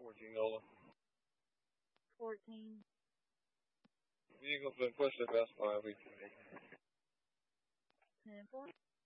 14 Nola. 14. Vehicle's been pushed at best by 18. 10-4.